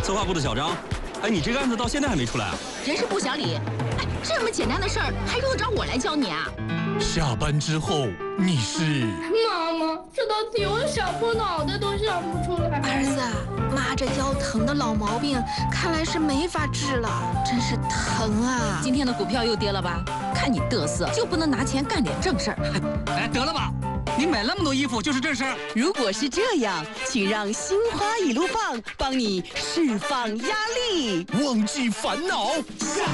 策划部的小张，哎，你这个案子到现在还没出来啊？ 人事部小李，哎，这么简单的事儿还用得着我来教你啊？ 下班之后你是？ 妈妈，这道题我想破脑袋都想不出来。 儿子，妈这腰疼的老毛病看来是没法治了，真是疼啊！ 今天的股票又跌了吧？看你嘚瑟，就不能拿钱干点正事儿？ 哎，得了吧！你买那么多衣服就是正事儿。 如果是这样，请让心花一路放帮你释放压力， 忘记烦恼。